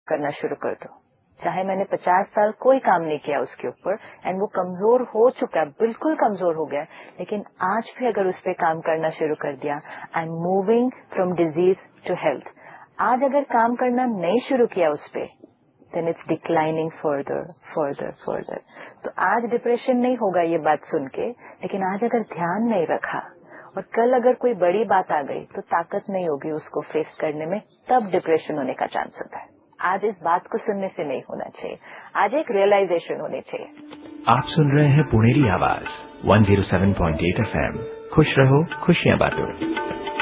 करना शुरू कर दो। चाहे मैंने 50 साल कोई काम नहीं किया उसके ऊपर एंड वो कमजोर हो चुका है, बिल्कुल कमजोर हो गया, लेकिन आज भी अगर उस पर काम करना शुरू कर दिया, I am moving from disease to health. आज अगर काम करना नहीं शुरू किया उस पर, then it's declining further further further. तो आज डिप्रेशन नहीं होगा ये बात सुन के, लेकिन आज अगर ध्यान नहीं रखा और कल अगर कोई बड़ी बात आ गई तो ताकत नहीं होगी उसको फेस करने में, तब डिप्रेशन होने का चांस होता है। आज इस बात को सुनने से नहीं होना चाहिए, आज एक रियलाइजेशन होनी चाहिए। आप सुन रहे हैं पुणेरी आवाज 107.8 FM। खुश रहो, खुशियां बांटो।